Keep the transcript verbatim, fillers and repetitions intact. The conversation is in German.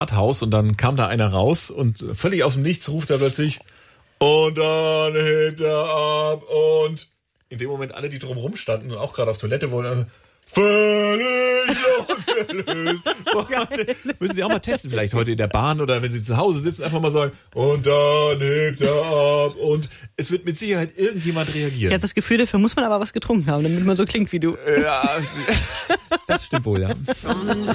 Rathaus und dann kam da einer raus und völlig aus dem Nichts ruft er plötzlich und dann hebt er ab und in dem Moment alle, die drumherum standen und auch gerade auf Toilette wollten, also völlig losgelöst. Müssen Sie auch mal testen, vielleicht heute in der Bahn oder wenn Sie zu Hause sitzen, einfach mal sagen, und dann hebt er ab. Und es wird mit Sicherheit irgendjemand reagieren. Ich habe das Gefühl, dafür muss man aber was getrunken haben, damit man so klingt wie du. Ja, das stimmt wohl, ja.